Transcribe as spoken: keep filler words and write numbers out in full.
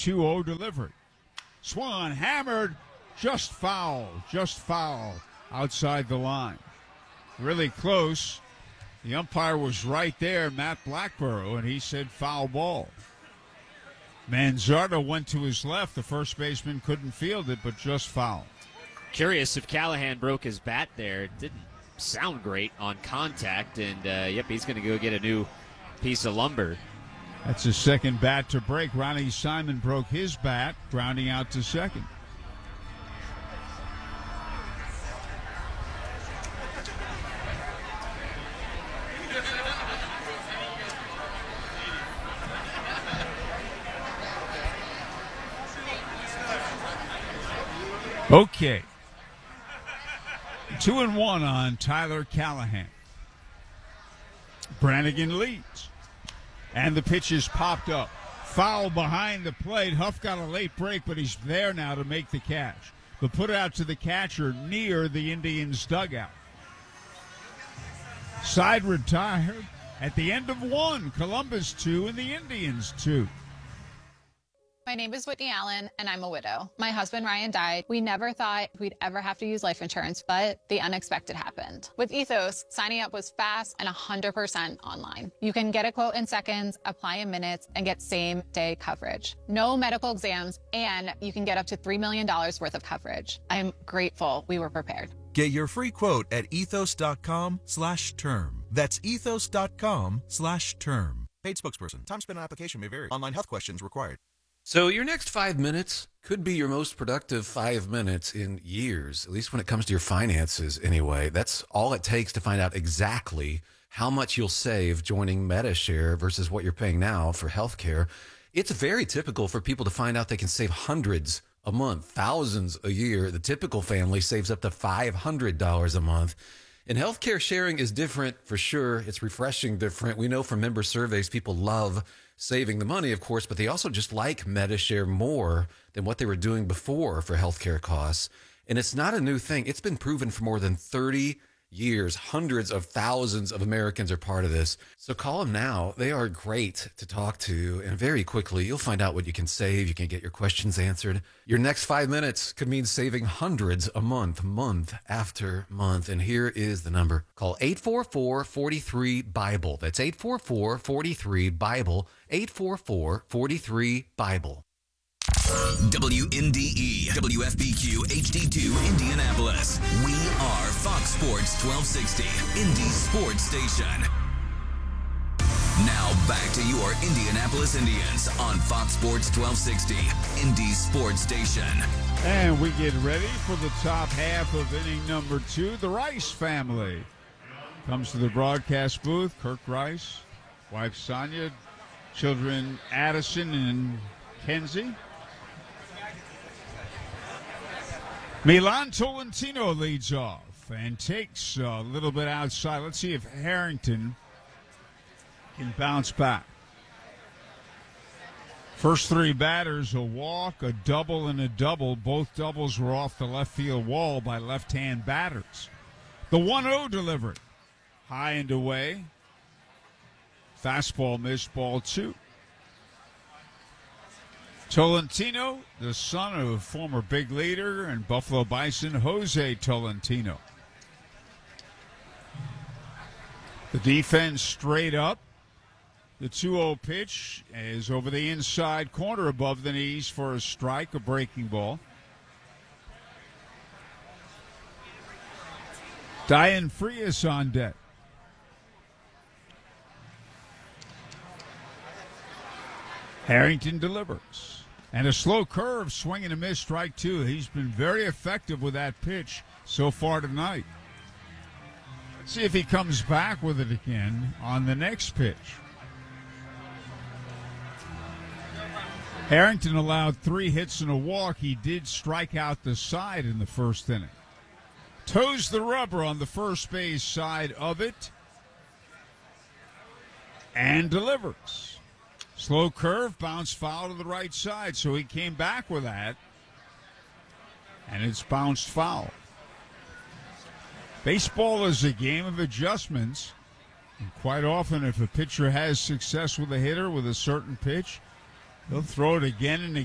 two oh delivery. Swung, hammered, just foul, just foul outside the line. Really close. The umpire was right there, Matt Blackborough, and he said foul ball. Manzardo went to his left. The first baseman couldn't field it, but just foul. Curious if Callahan broke his bat there. It didn't sound great on contact, and uh, yep, he's going to go get a new piece of lumber. That's his second bat to break. Ronnie Simon broke his bat, grounding out to second. Okay. Two and one on Tyler Callahan. Brannigan leads. And the pitch is popped up. Foul behind the plate. Huff got a late break, but he's there now to make the catch. But put it out to the catcher near the Indians' dugout. Side retired at the end of one. Columbus two and the Indians two. My name is Whitney Allen, and I'm a widow. My husband, Ryan, died. We never thought we'd ever have to use life insurance, but the unexpected happened. With Ethos, signing up was fast and one hundred percent online. You can get a quote in seconds, apply in minutes, and get same-day coverage. No medical exams, and you can get up to three million dollars worth of coverage. I'm grateful we were prepared. Get your free quote at ethos.com slash term. That's ethos.com slash term. Paid spokesperson. Time spent on application may vary. Online health questions required. So your next five minutes could be your most productive five minutes in years, at least when it comes to your finances anyway. That's all it takes to find out exactly how much you'll save joining MediShare versus what you're paying now for healthcare. It's very typical for people to find out they can save hundreds a month, thousands a year. The typical family saves up to five hundred dollars a month. And healthcare sharing is different for sure. It's refreshing different. We know from member surveys people love saving the money, of course, but they also just like MediShare more than what they were doing before for healthcare costs. And it's not a new thing. It's been proven for more than thirty years. Hundreds of thousands of Americans are part of this. So call them now. They are great to talk to. And very quickly, you'll find out what you can save. You can get your questions answered. Your next five minutes could mean saving hundreds a month, month after month. And here is the number. Call eight four four, four three, BIBLE. That's eight four four, four three, BIBLE. eight four four, four three, BIBLE. W N D E, W F B Q, H D two, Indianapolis. We are Fox Sports twelve sixty, Indy Sports Station. Now back to your Indianapolis Indians on Fox Sports twelve sixty, Indy Sports Station. And we get ready for the top half of inning number two. The Rice family comes to the broadcast booth. Kirk Rice, wife Sonia, children Addison and Kenzie. Milan Tolentino leads off and takes a little bit outside. Let's see if Harrington can bounce back. First three batters, a walk, a double, and a double. Both doubles were off the left field wall by left-hand batters. The one oh delivery, high and away. Fastball missed, ball two. Tolentino, the son of former big leader and Buffalo Bison, Jose Tolentino. The defense straight up. The two oh pitch is over the inside corner above the knees for a strike, a breaking ball. Diane Frias on deck. Harrington delivers. And a slow curve, swing and a miss, strike two. He's been very effective with that pitch so far tonight. Let's see if he comes back with it again on the next pitch. Harrington allowed three hits and a walk. He did strike out the side in the first inning. Toes the rubber on the first base side of it. And delivers. Slow curve, bounce foul to the right side, so he came back with that. And it's bounced foul. Baseball is a game of adjustments. And quite often, if a pitcher has success with a hitter with a certain pitch, he'll throw it again and again.